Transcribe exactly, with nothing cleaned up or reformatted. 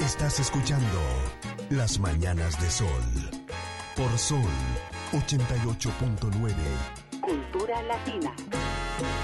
Estás escuchando Las Mañanas de Sol por Sol ochenta y ocho punto nueve. Cultura Latina.